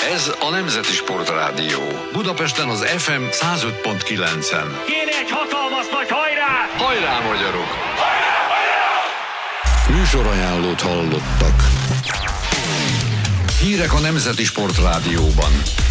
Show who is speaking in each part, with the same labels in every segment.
Speaker 1: Ez a Nemzeti Sportrádió. Budapesten az FM 105.9-en.
Speaker 2: Kéne egy hatalmas nagy hajrá!
Speaker 1: Hajrá, magyarok! Hajrá, hajrá! Műsorajánlót hallottak. Hírek a Nemzeti Sportrádióban.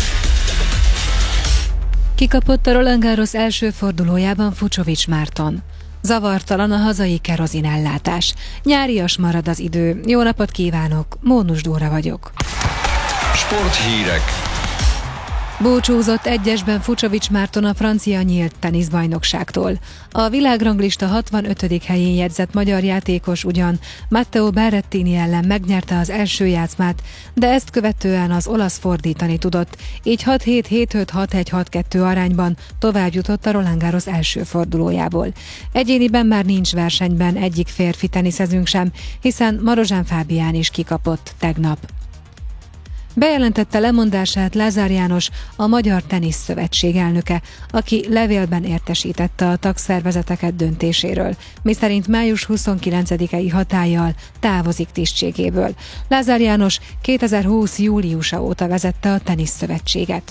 Speaker 3: Kikapott a Roland Garros első fordulójában Fucsovics Márton. Zavartalan a hazai kerozinellátás. Nyárias marad az idő. Jó napot kívánok, Mónus Dóra vagyok.
Speaker 1: Sporthírek.
Speaker 3: Búcsúzott egyesben Fucsovics Márton a francia nyílt teniszbajnokságtól. A világranglista 65. helyén jegyzett magyar játékos ugyan Matteo Berrettini ellen megnyerte az első játszmát, de ezt követően az olasz fordítani tudott, így 6-7-7-5-6-1-6-2 arányban tovább jutott a Roland Garros első fordulójából. Egyéniben már nincs versenyben egyik férfi teniszezünk sem, hiszen Marozsán Fábián is kikapott tegnap. Bejelentette lemondását Lázár János, a Magyar Tenisz Szövetség elnöke, aki levélben értesítette a tagszervezeteket döntéséről, miszerint május 29-i hatállyal távozik tisztségéből. Lázár János 2020. júliusa óta vezette a Teniszszövetséget.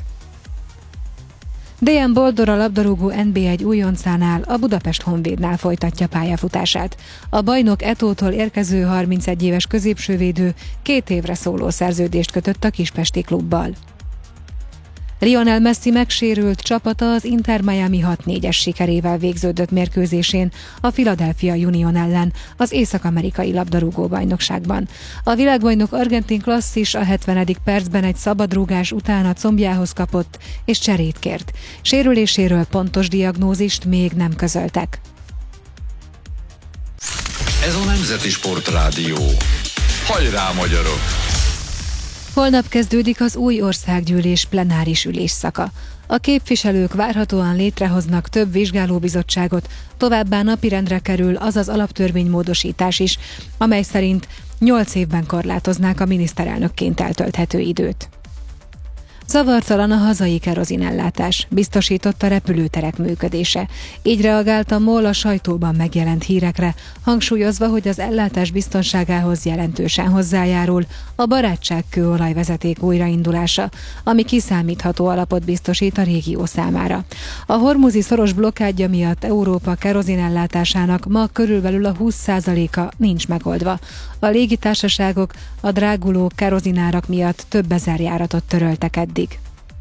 Speaker 3: DM Boldor a labdarúgó NB1 újoncánál, a Budapest Honvédnál folytatja pályafutását. A bajnok Etótól érkező 31 éves középsővédő 2 évre szóló szerződést kötött a kispesti klubbal. Lionel Messi megsérült csapata az Inter Miami 6-4-es sikerével végződött mérkőzésén a Philadelphia Union ellen az észak-amerikai labdarúgó-bajnokságban. A világbajnok argentin klasszis a 70. percben egy szabadrúgás után a combjához kapott és cserét kért. Sérüléséről pontos diagnózist még nem közöltek.
Speaker 1: Ez a Nemzeti Sportrádió. Hajrá, magyarok!
Speaker 3: Holnap kezdődik az új országgyűlés plenáris ülésszaka. A képviselők várhatóan létrehoznak több vizsgálóbizottságot, továbbá napirendre kerül az az alaptörvénymódosítás is, amely szerint 8 évben korlátoznák a miniszterelnökként eltölthető időt. Zavartalan a hazai kerozinellátás, biztosított a repülőterek működése. Így reagált a MOL a sajtóban megjelent hírekre, hangsúlyozva, hogy az ellátás biztonságához jelentősen hozzájárul a barátságkőolajvezeték újraindulása, ami kiszámítható alapot biztosít a régió számára. A hormuzi szoros blokkádja miatt Európa kerozinellátásának ma körülbelül a 20%-a nincs megoldva. A légitársaságok a dráguló kerozinárak miatt több ezer járatot töröltek eddig.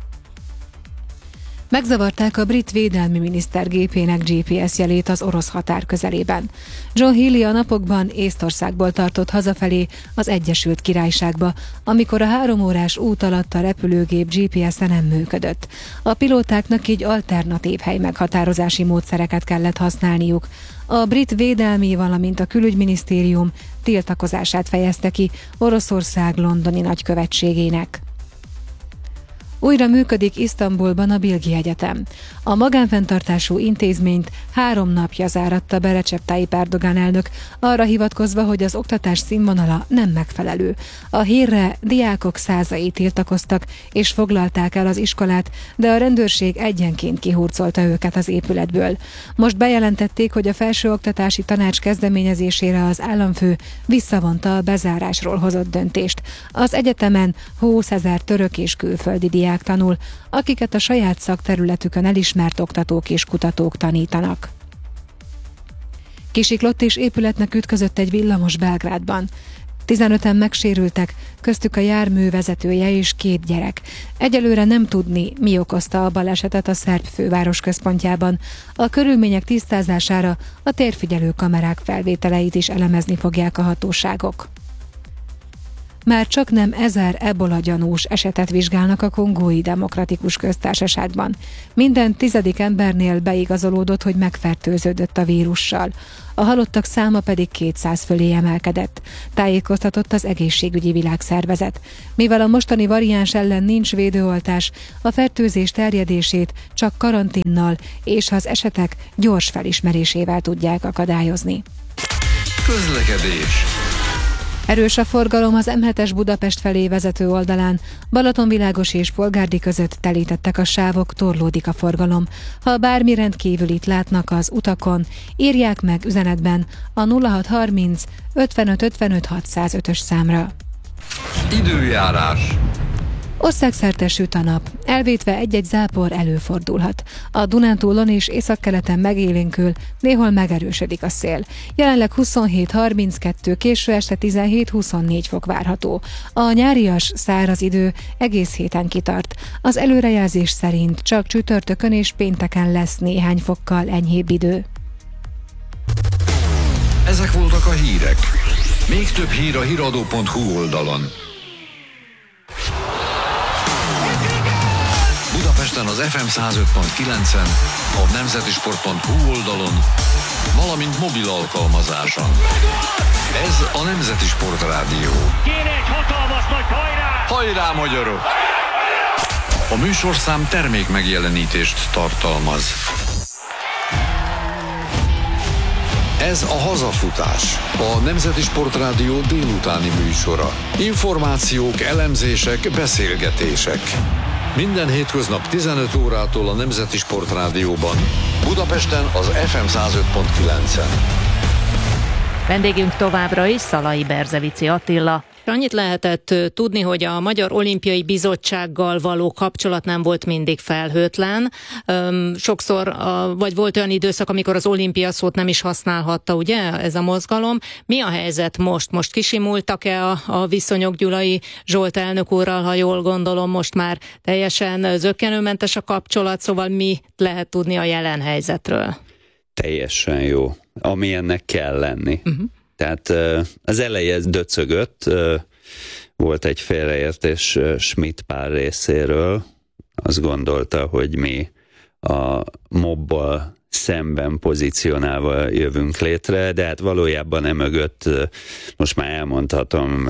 Speaker 3: Megzavarták a brit védelmi miniszter gépének GPS jelét az orosz határ közelében. John Healey a napokban Észtországból tartott hazafelé az Egyesült Királyságba, amikor a 3 órás út alatt a repülőgép GPS-e nem működött. A pilótáknak így alternatív helymeghatározási módszereket kellett használniuk. A brit védelmi, valamint a külügyminisztérium tiltakozását fejezte ki Oroszország londoni nagykövetségének. Újra működik Isztambulban a Bilgi Egyetem. A magánfenntartású intézményt 3 napja záratta be Recep Tayyip Erdogan elnök, arra hivatkozva, hogy az oktatás színvonala nem megfelelő. A hírre diákok százai tiltakoztak és foglalták el az iskolát, de a rendőrség egyenként kihurcolta őket az épületből. Most bejelentették, hogy a Felsőoktatási Tanács kezdeményezésére az államfő visszavonta a bezárásról hozott döntést. Az egyetemen 20 000 török és külföldi diák tanul, akiket a saját szakterületükön elismert oktatók és kutatók tanítanak. Kisiklott és épületnek ütközött egy villamos Belgrádban. 15-en megsérültek, köztük a jármű vezetője és 2 gyerek. Egyelőre nem tudni, mi okozta a balesetet a szerb főváros központjában. A körülmények tisztázására a térfigyelő kamerák felvételeit is elemezni fogják a hatóságok. Már csak nem 1000 ebola gyanús esetet vizsgálnak a Kongói Demokratikus Köztársaságban. Minden 10. embernél beigazolódott, hogy megfertőződött a vírussal. A halottak száma pedig 200 fölé emelkedett, tájékoztatott az Egészségügyi Világszervezet. Mivel a mostani variáns ellen nincs védőoltás, a fertőzés terjedését csak karanténnal és az esetek gyors felismerésével tudják akadályozni.
Speaker 1: Közlekedés.
Speaker 3: Erős a forgalom az M7-es Budapest felé vezető oldalán, Balatonvilágos és Polgárdi között telítettek a sávok, torlódik a forgalom. Ha bármi rendkívülit látnak az utakon, írják meg üzenetben a 0630 55 55 605-ös számra.
Speaker 1: Időjárás.
Speaker 3: Országszerte süt a nap, elvétve egy-egy zápor előfordulhat. A Dunántúlon és északkeleten megélénkül, néhol megerősödik a szél. Jelenleg 27-32, késő este 17-24 fok várható. A nyárias, száraz idő egész héten kitart. Az előrejelzés szerint csak csütörtökön és pénteken lesz néhány fokkal enyhébb idő.
Speaker 1: Ezek voltak a hírek. Még több hír a hiradó.hu oldalon. Budapesten az FM 105.9-en, a nemzetisport.hu oldalon, valamint mobil alkalmazáson. Ez a Nemzeti Sport Rádió.
Speaker 2: Kéne egy hatalmas nagy hajrá!
Speaker 1: Hajrá, magyarok! A műsorszám termék megjelenítést tartalmaz. Ez a Hazafutás, a Nemzeti Sport Rádió délutáni műsora. Információk, elemzések, beszélgetések. Minden hétköznap 15 órától a Nemzeti Sport Rádióban, Budapesten az FM 105.9-en.
Speaker 4: Vendégünk továbbra is Szalai Berzevici Attila. Annyit lehetett tudni, hogy a Magyar Olimpiai Bizottsággal való kapcsolat nem volt mindig felhőtlen. Sokszor, vagy volt olyan időszak, amikor az olimpia szót nem is használhatta, ugye, ez a mozgalom. Mi a helyzet most? Most kisimultak-e a viszonyok Gyulai Zsolt elnök úrral, ha jól gondolom, most már teljesen zökkenőmentes a kapcsolat, szóval mi lehet tudni a jelen helyzetről?
Speaker 5: Teljesen jó, ami ennek kell lenni. Tehát az eleje döcögött, volt egy félreértés Schmidt Pál részéről, azt gondolta, hogy mi a mobbal szemben pozícionálva jövünk létre, de hát valójában emögött, most már elmondhatom,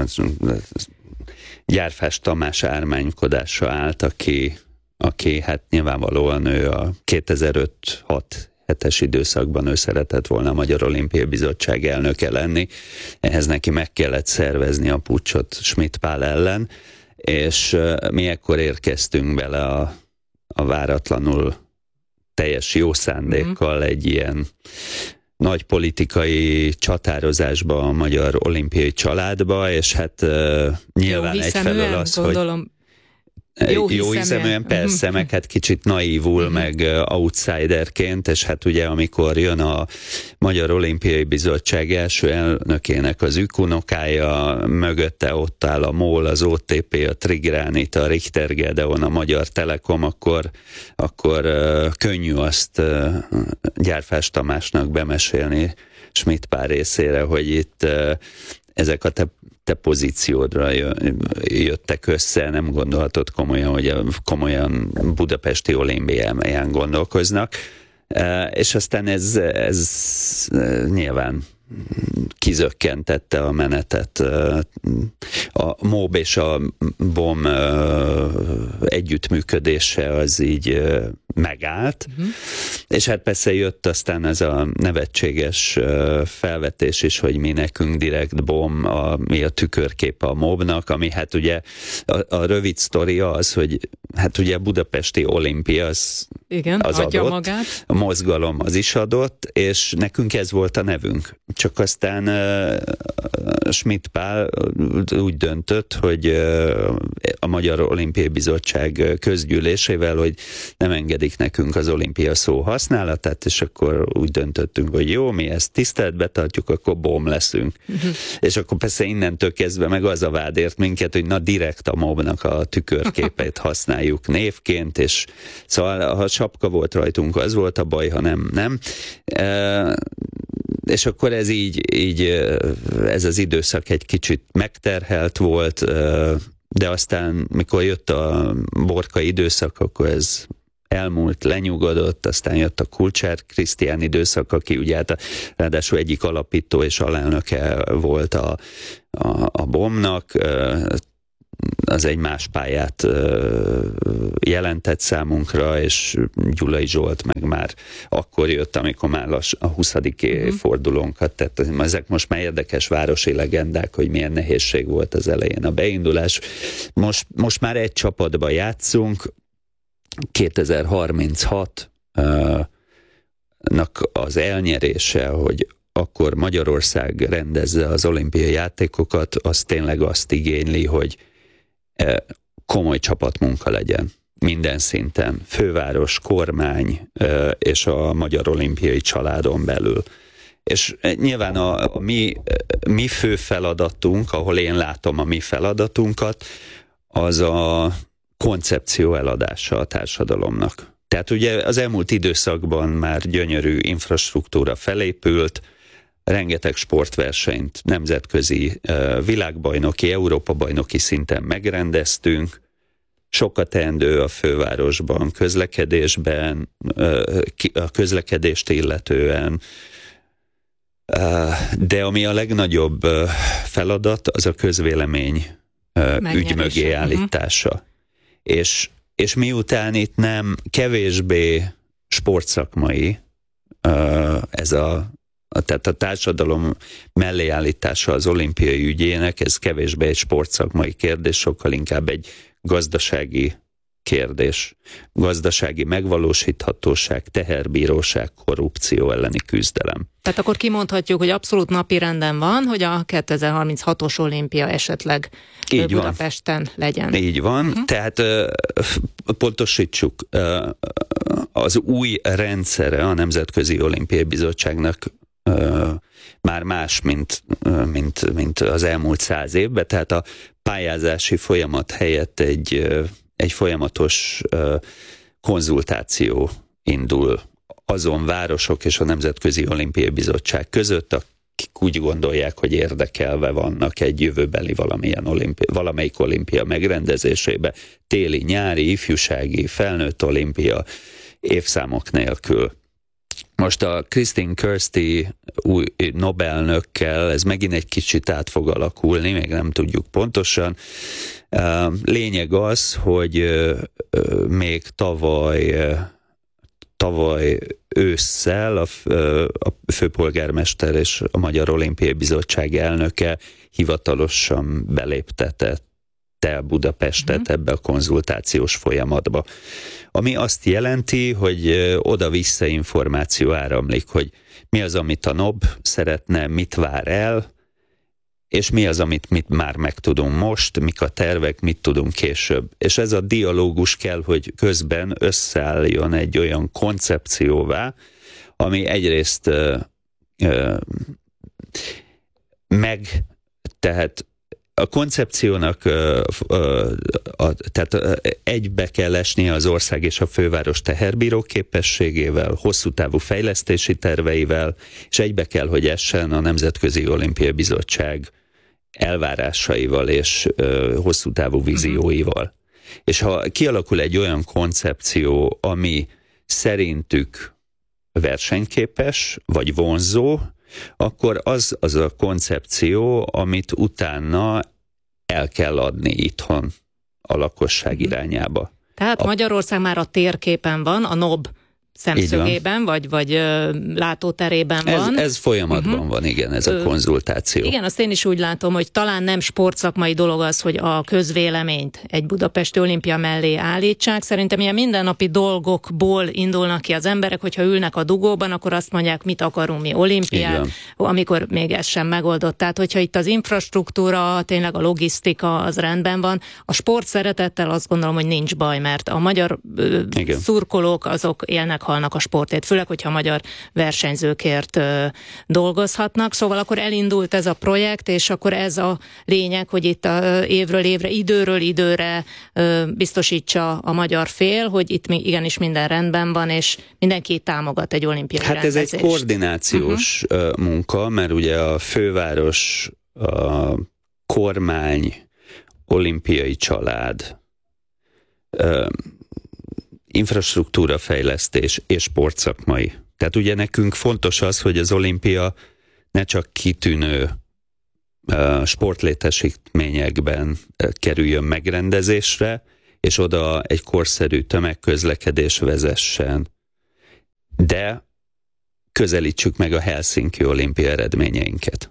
Speaker 5: Gyárfás Tamás ármánykodása állt, aki hát nyilvánvalóan ő a 2005-6 7-es időszakban ő szeretett volna a Magyar Olimpiai Bizottság elnöke lenni. Ehhez neki meg kellett szervezni a puccsot Schmidt Pál ellen, és mi ekkor érkeztünk bele a váratlanul teljes jó szándékkal egy ilyen nagy politikai csatározásba a Magyar Olimpiai családba, és hát nyilván egyfelől az, gondolom, hogy jó hiszeműen persze, meg hát kicsit naívul, meg outsiderként, és hát ugye amikor jön a Magyar Olimpiai Bizottság első elnökének az ükunokája, mögötte ott áll a MOL, az OTP, a Trigranit, a Richter Gedeon, a Magyar Telekom, akkor könnyű azt Gyárfás Tamásnak bemesélni Schmidt Pál részére, hogy itt ezek a te pozíciódra jöttek össze, nem gondolhatod komolyan, hogy komolyan budapesti olimpián gondolkoznak, és aztán ez nyilván kizökkentette a menetet. A MOB és a BOM együttműködése az így megállt, és hát persze jött aztán ez a nevetséges felvetés is, hogy mi nekünk direkt BOM, mi a tükörkép a MOB-nak, ami hát ugye a rövid sztori az, hogy hát ugye a budapesti olimpia az adott, magát. A mozgalom az is adott, és nekünk ez volt a nevünk. Csak aztán Schmidt Pál úgy döntött, hogy a Magyar Olimpiai Bizottság közgyűlésével, hogy nem engedik nekünk az olimpia szó használatát, és akkor úgy döntöttünk, hogy jó, mi ezt tiszteletbe tartjuk, akkor BOM leszünk. És akkor persze innentől kezdve meg az a vád ért minket, hogy na direkt a MOB-nak a tükörképét használjuk névként, és szóval ha sapka volt rajtunk, az volt a baj, ha nem. És akkor ez így ez az időszak egy kicsit megterhelt volt, de aztán mikor jött a Borka időszak, akkor ez elmúlt, lenyugodott, aztán jött a Kulcsár Krisztián időszak, aki ugye hát ráadásul egyik alapító és alelnöke volt a BOM-nak, az egy más pályát jelentett számunkra, és Gyulai Zsolt meg már akkor jött, amikor már a 20. évfordulónkat, tehát ezek most már érdekes városi legendák, hogy milyen nehézség volt az elején a beindulás. Most már egy csapatban játszunk, 2036-nak az elnyerése, hogy akkor Magyarország rendezze az olimpiai játékokat, az tényleg azt igényli, hogy komoly csapatmunka legyen. Minden szinten, főváros, kormány és a Magyar Olimpiai Családon belül. És nyilván a mi fő feladatunk, ahol én látom a mi feladatunkat, az a koncepció eladása a társadalomnak. Tehát ugye az elmúlt időszakban már gyönyörű infrastruktúra felépült, rengeteg sportversenyt nemzetközi világbajnoki, Európa-bajnoki szinten megrendeztünk, sokat teendő a fővárosban, közlekedésben, a közlekedést illetően, de ami a legnagyobb feladat, az a közvélemény ügy mögé állítása. És miután itt nem kevésbé sportszakmai tehát a társadalom mellé állítása az olimpiai ügyének, ez kevésbé egy sportszakmai kérdés, sokkal inkább egy gazdasági kérdés. Gazdasági megvalósíthatóság, teherbíróság, korrupció elleni küzdelem.
Speaker 4: Tehát akkor kimondhatjuk, hogy abszolút napirenden van, hogy a 2036-os olimpia esetleg így Budapesten legyen.
Speaker 5: Így van, tehát pontosítsuk, az új rendszere a Nemzetközi Olimpiai Bizottságnak már más, mint az elmúlt 100 évben, tehát a pályázási folyamat helyett egy folyamatos konzultáció indul azon városok és a Nemzetközi Olimpiai Bizottság között, akik úgy gondolják, hogy érdekelve vannak egy jövőbeli valamelyik olimpia megrendezésébe, téli, nyári, ifjúsági, felnőtt olimpia évszámok nélkül. Most a Christine Kirsty új Nobel-nökkel ez megint egy kicsit át fog alakulni, még nem tudjuk pontosan. Lényeg az, hogy még tavaly ősszel a főpolgármester és a Magyar Olimpiai Bizottság elnöke hivatalosan beléptetett Budapestet ebbe a konzultációs folyamatba. Ami azt jelenti, hogy oda-vissza információ áramlik, hogy mi az, amit a NOB szeretne, mit vár el, és mi az, amit már megtudunk most, mik a tervek, mit tudunk később. És ez a dialógus kell, hogy közben összeálljon egy olyan koncepcióvá, ami egyrészt tehát a koncepciónak tehát egybe kell esnie az ország és a főváros teherbíró képességével, hosszú távú fejlesztési terveivel, és egybe kell, hogy essen a Nemzetközi Olimpiai Bizottság elvárásaival és hosszú távú vízióival. És ha kialakul egy olyan koncepció, ami szerintük versenyképes, vagy vonzó, akkor az a koncepció, amit utána el kell adni itthon a lakosság irányába.
Speaker 4: Tehát Magyarország már a térképen van, a NOB szemszögében, vagy látóterében van.
Speaker 5: Ez folyamatban van, igen, ez a konzultáció.
Speaker 4: Igen, azt én is úgy látom, hogy talán nem sportszakmai dolog az, hogy a közvéleményt egy budapesti olimpia mellé állítsák. Szerintem ilyen mindennapi dolgokból indulnak ki az emberek, hogyha ülnek a dugóban, akkor azt mondják, mit akarunk mi olimpiát, amikor még ez sem megoldott. Tehát, hogyha itt az infrastruktúra, tényleg a logisztika az rendben van, a sport szeretettel azt gondolom, hogy nincs baj, mert a magyar szurkolók azok élnek, halnak a sportért, főleg, hogyha magyar versenyzőkért dolgozhatnak. Szóval akkor elindult ez a projekt, és akkor ez a lényeg, hogy itt évről évre, időről időre biztosítsa a magyar fél, hogy itt igenis minden rendben van, és mindenki támogat egy olimpiai rendezést.
Speaker 5: Ez egy koordinációs munka, mert ugye a főváros, a kormány, olimpiai család, infrastruktúrafejlesztés és sportszakmai. Tehát ugye nekünk fontos az, hogy az olimpia ne csak kitűnő sportlétesítményekben kerüljön megrendezésre, és oda egy korszerű tömegközlekedés vezessen, de közelítsük meg a Helsinki olimpia eredményeinket.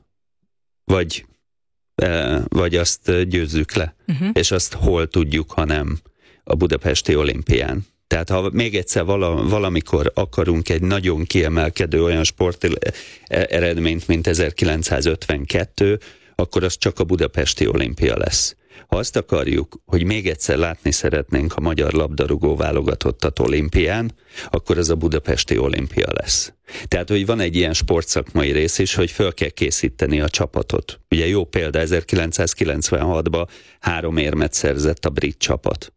Speaker 5: Vagy azt győzzük le, és azt hol tudjuk, ha nem a budapesti olimpián. Tehát ha még egyszer valamikor akarunk egy nagyon kiemelkedő olyan sport eredményt, mint 1952, akkor az csak a budapesti olimpia lesz. Ha azt akarjuk, hogy még egyszer látni szeretnénk a magyar labdarúgó válogatottat olimpián, akkor az a budapesti olimpia lesz. Tehát, hogy van egy ilyen sportszakmai rész is, hogy föl kell készíteni a csapatot. Ugye jó példa, 1996-ban 3 érmet szerzett a brit csapat.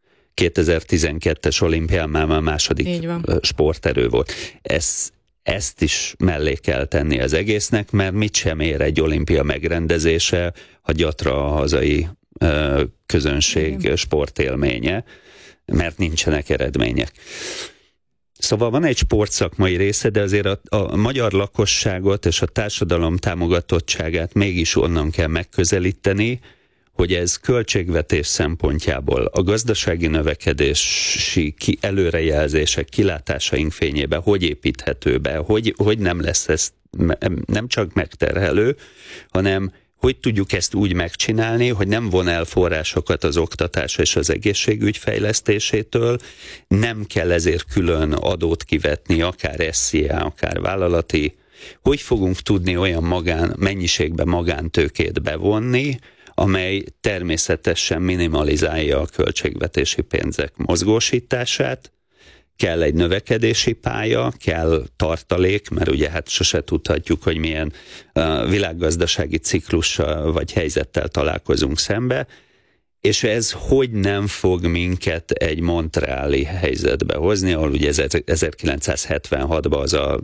Speaker 5: 2012-es olimpián már második sporterő volt. Ezt is mellé kell tenni az egésznek, mert mit sem ér egy olimpia megrendezése, ha gyatra a hazai közönség sportélménye, mert nincsenek eredmények. Szóval van egy sportszakmai része, de azért a magyar lakosságot és a társadalom támogatottságát mégis onnan kell megközelíteni, hogy ez költségvetés szempontjából a gazdasági növekedési előrejelzések, kilátásaink fényében hogy építhető be, hogy nem lesz ez nem csak megterhelő, hanem hogy tudjuk ezt úgy megcsinálni, hogy nem von el forrásokat az oktatás és az egészségügy fejlesztésétől, nem kell ezért külön adót kivetni, akár SZIA, akár vállalati, hogy fogunk tudni olyan mennyiségben magántőkét bevonni, amely természetesen minimalizálja a költségvetési pénzek mozgósítását, kell egy növekedési pálya, kell tartalék, mert ugye hát sose tudhatjuk, hogy milyen világgazdasági ciklussal vagy helyzettel találkozunk szembe, és ez hogy nem fog minket egy montreali helyzetbe hozni, ahol ugye 1976-ban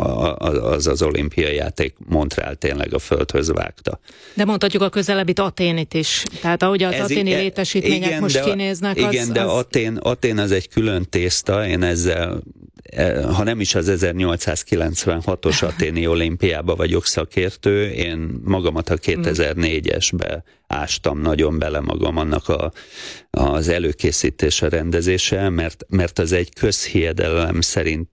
Speaker 5: az olimpiai játék Montreal tényleg a földhöz vágta.
Speaker 4: De mondhatjuk a közelebbit Athénit is. Tehát ahogy az athéni létesítmények igen, most kinéznek,
Speaker 5: igen, de Atén az egy külön tészta, én ezzel, ha nem is az 1896-os athéni olimpiába vagyok szakértő, én magamat a 2004-esbe ástam nagyon bele magam annak az előkészítése, rendezése, mert az egy közhiedelem szerint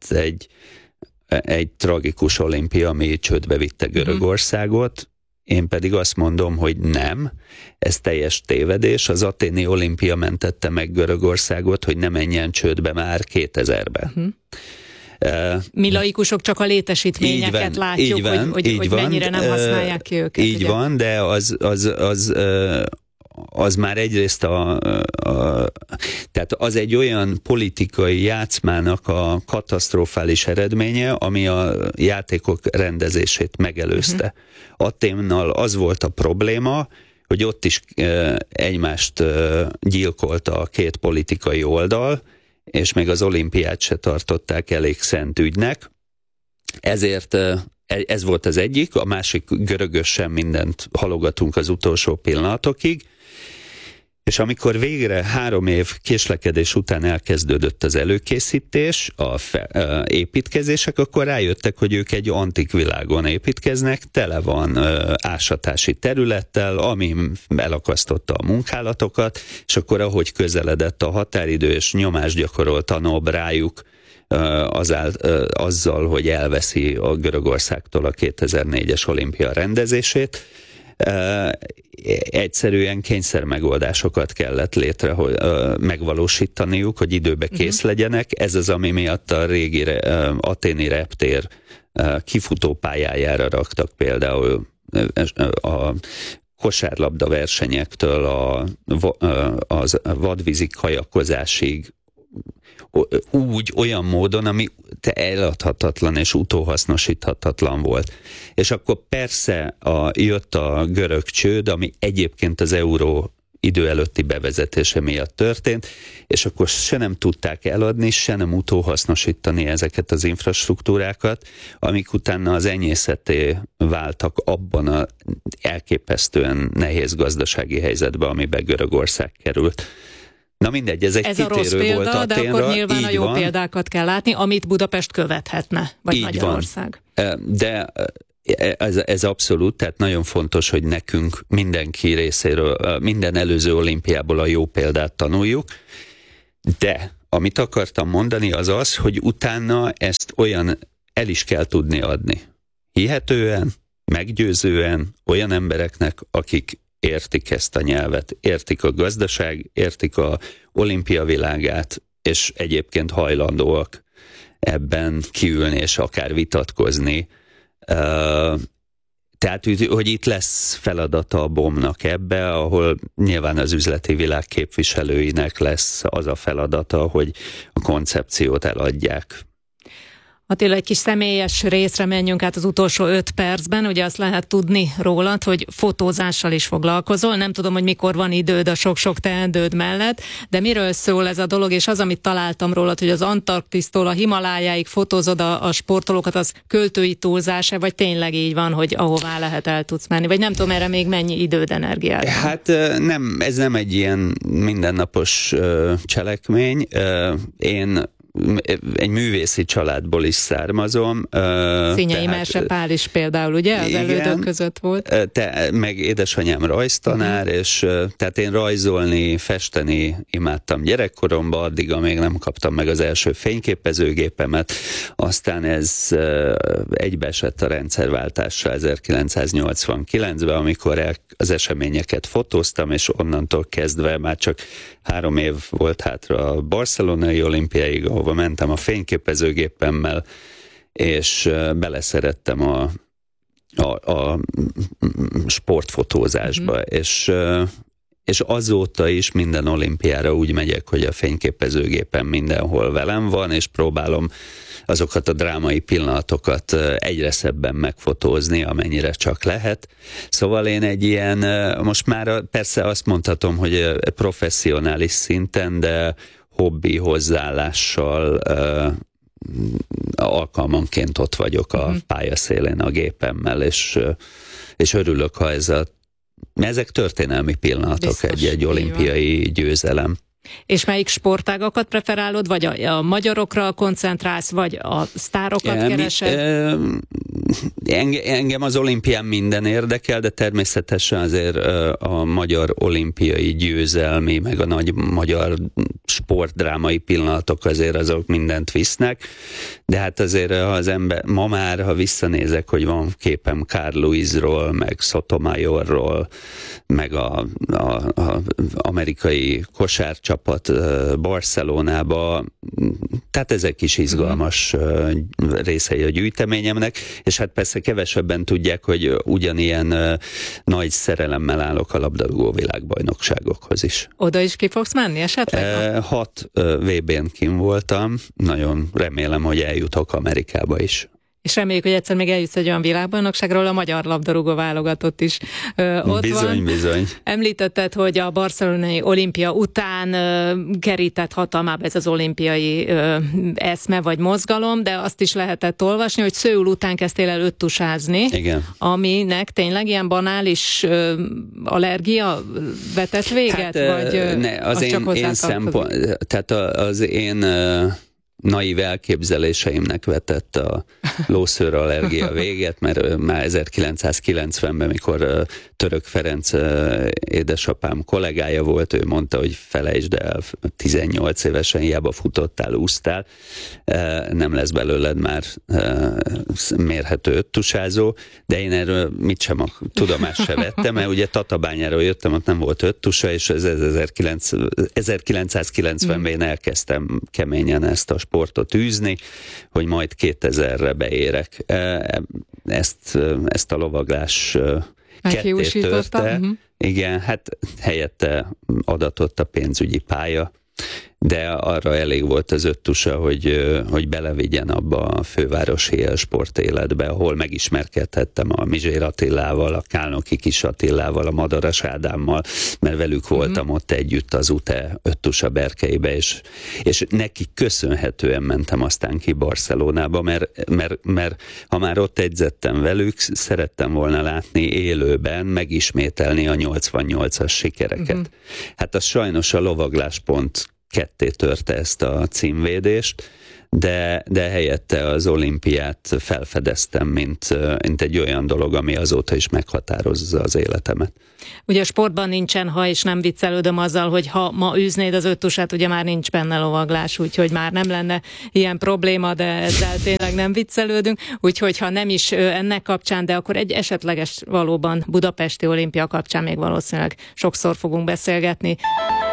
Speaker 5: egy tragikus olimpia, ami csődbe vitte Görögországot. Én pedig azt mondom, hogy nem, ez teljes tévedés. Az athéni olimpia mentette meg Görögországot, hogy ne menjen csődbe már 2000-ben.
Speaker 4: Mi laikusok csak a létesítményeket látjuk, hogy mennyire nem használják ki őket.
Speaker 5: Így ugye? Van, de az már egyrészt tehát az egy olyan politikai játszmának a katasztrofális eredménye, ami a játékok rendezését megelőzte. Athénnal az volt a probléma, hogy ott is egymást gyilkolta a két politikai oldal, és még az olimpiát se tartották elég szent ügynek. Ezért ez volt az egyik, a másik görögösen mindent halogatunk az utolsó pillanatokig, és amikor végre 3 év késlekedés után elkezdődött az előkészítés, építkezések, akkor rájöttek, hogy ők egy antik világon építkeznek, tele van ásatási területtel, ami elakasztotta a munkálatokat, és akkor ahogy közeledett a határidő, és nyomást gyakorolt a NOB rájuk, azzal, hogy elveszi a Görögországtól a 2004-es olimpia rendezését, egyszerűen kényszermegoldásokat kellett megvalósítaniuk, hogy időbe kész legyenek. Ez az, ami miatt a régi athéni reptér kifutópályájára raktak például a kosárlabda versenyektől a vadvízi kajakozásig, olyan módon, ami eladhatatlan és utóhasznosíthatatlan volt. És akkor persze jött a görög csőd, ami egyébként az euró idő előtti bevezetése miatt történt, és akkor se nem tudták eladni, se nem utóhasznosítani ezeket az infrastruktúrákat, amik utána az enyészetté váltak abban az elképesztően nehéz gazdasági helyzetben, amiben Görögország került. Na mindegy, ez egy kitérő volt Athénra.
Speaker 4: De akkor nyilván a jó példákat kell látni, amit Budapest követhetne, vagy így Magyarország.
Speaker 5: Van. De ez abszolút, tehát nagyon fontos, hogy nekünk mindenki részéről, minden előző olimpiából a jó példát tanuljuk, de amit akartam mondani az az, hogy utána ezt olyan el is kell tudni adni. Hihetően, meggyőzően olyan embereknek, akik értik ezt a nyelvet, értik a gazdaság, értik a olimpia világát, és egyébként hajlandóak ebben kiülni és akár vitatkozni. Tehát, hogy itt lesz feladata a BOM-nak ebbe, ahol nyilván az üzleti világ képviselőinek lesz az a feladata, hogy a koncepciót eladják.
Speaker 4: Attila, egy kis személyes részre menjünk át az utolsó 5 percben. Ugye azt lehet tudni rólad, hogy fotózással is foglalkozol. Nem tudom, hogy mikor van időd a sok-sok teendőd mellett, de miről szól ez a dolog, és az, amit találtam rólad, hogy az Antarktisztól a Himalájáig fotózod a sportolókat, az költői túlzás-e, vagy tényleg így van, hogy ahová lehet el tudsz menni? Vagy nem tudom, erre még mennyi időd, energiád?
Speaker 5: Hát nem, ez nem egy ilyen mindennapos cselekmény. Én egy művészi családból is származom.
Speaker 4: Színyei Merse Pál is például, ugye? Az elődök között volt.
Speaker 5: Meg édesanyám rajztanár, és tehát én rajzolni, festeni imádtam gyerekkoromban, addig, amíg nem kaptam meg az első fényképezőgépemet. Aztán ez egybeesett a rendszerváltással 1989-ben, amikor az eseményeket fotóztam, és onnantól kezdve már csak 3 év volt hátra a barcelonai olimpiáig, ahova mentem a fényképezőgépemmel, és beleszerettem a sportfotózásba, és azóta is minden olimpiára úgy megyek, hogy a fényképezőgépem mindenhol velem van, és próbálom azokat a drámai pillanatokat egyre szebben megfotózni, amennyire csak lehet. Szóval én egy ilyen, most már persze azt mondhatom, hogy professzionális szinten, de hobbi hozzáállással alkalmanként ott vagyok a pályaszélén a gépemmel, és örülök, ha ezek történelmi pillanatok, biztos, egy olimpiai győzelem.
Speaker 4: És melyik sportágakat preferálod, vagy a magyarokra koncentrálsz, vagy a sztárokat keresed?
Speaker 5: Engem az olimpián minden érdekel, de természetesen azért a magyar olimpiai győzelmi, meg a nagy magyar sportdrámai pillanatok azért azok mindent visznek, de hát azért az ember, ma már, ha visszanézek, hogy van képem Carl Lewisról, meg Sotomayorról, meg a amerikai kosárcsapat Barcelonába, tehát ezek is izgalmas részei a gyűjteményemnek, és hát persze kevesebben tudják, hogy ugyanilyen nagy szerelemmel állok a labdarúgó világbajnokságokhoz is.
Speaker 4: Oda is ki fogsz menni esetleg?
Speaker 5: 6 VB-n kim voltam, nagyon remélem, hogy eljutok Amerikába is.
Speaker 4: És reméljük, hogy egyszer még eljutsz egy olyan világbajnokságról, a magyar labdarúgó válogatott is ott van. Bizony. Említetted, hogy a barcelonai olimpia után kerített hatalmába ez az olimpiai eszme vagy mozgalom, de azt is lehetett olvasni, hogy Szöul után kezdtél el öttusázni,
Speaker 5: igen,
Speaker 4: aminek tényleg ilyen banális allergia vetett véget?
Speaker 5: Hát,
Speaker 4: vagy
Speaker 5: ne, az én szempont, tehát az én naív elképzeléseimnek vetett a lószőrallergia véget, mert már 1990-ben, mikor Török Ferenc édesapám kollégája volt, ő mondta, hogy felejtsd el, 18 évesen hiába futottál, úsztál, nem lesz belőled már mérhető öttusázó, de én erről mit sem tudomást se vettem, mert ugye Tatabányáról jöttem, ott nem volt öttusa, és 1990-ben én elkezdtem keményen ezt a sportot űzni, hogy majd 2000-re beérek. Ezt a lovaglás ketté törte. Igen, hát helyette adatott a pénzügyi pálya, de arra elég volt az öttusa, hogy belevigyen abba a fővárosi sportéletbe, ahol megismerkedhettem a Mizsér Attilával, a Kálnoki Kis Attilával, a Madaras Ádámmal, mert velük voltam ott együtt az UTE öttusa berkeibe, és nekik köszönhetően mentem aztán ki Barcelonába, mert ha már ott edzettem velük, szerettem volna látni élőben, megismételni a 88-as sikereket. Hát az sajnos a lovaglás pont ketté törte ezt a címvédést, de helyette az olimpiát felfedeztem, mint egy olyan dolog, ami azóta is meghatározza az életemet.
Speaker 4: Ugye a sportban nincsen, ha és nem viccelődöm azzal, hogy ha ma űznéd az öttusát, ugye már nincs benne lovaglás, úgyhogy már nem lenne ilyen probléma, de ezzel tényleg nem viccelődünk, úgyhogy ha nem is ennek kapcsán, de akkor egy esetleges valóban budapesti olimpia kapcsán még valószínűleg sokszor fogunk beszélgetni.